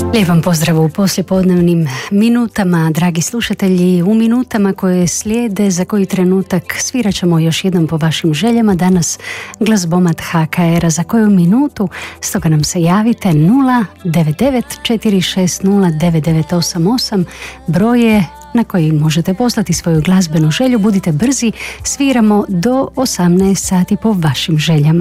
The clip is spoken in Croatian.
Lijep vam pozdrav u poslijepodnevnim minutama, dragi slušatelji. U minutama koje slijede, za koji trenutak svirat ćemo još jednom po vašim željama. Danas glazbomat HKR-a. Za koju minutu, stoga nam se javite 099 460 9988, broje na koji možete poslati svoju glazbenu želju. Budite brzi, sviramo do 18 sati po vašim željama.